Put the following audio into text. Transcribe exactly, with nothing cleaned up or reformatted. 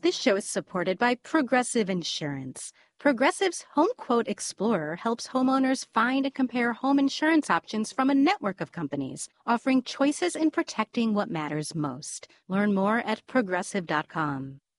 This show is supported by Progressive Insurance. Progressive's Home Quote Explorer helps homeowners find and compare home insurance options from a network of companies, offering choices in protecting what matters most. Learn more at progressive dot com.